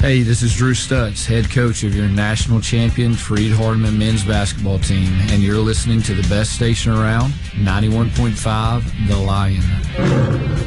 Hey, this is Drew Stutz, head coach of your national champion Freed-Hardeman men's basketball team, and you're listening to the best station around, 91.5 The Lion.